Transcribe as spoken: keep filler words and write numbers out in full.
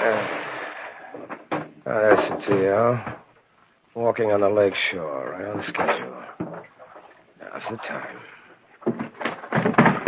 Oh, there's the T O. Walking on the lake shore, right on schedule. Now's the time.